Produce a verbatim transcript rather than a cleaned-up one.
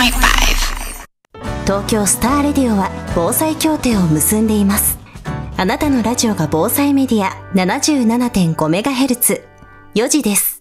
ポイントファイブ。 東京スターレディオは防災協定を結んでいます。あなたのラジオが防災メディア ななじゅうななてんごメガヘルツ よじです。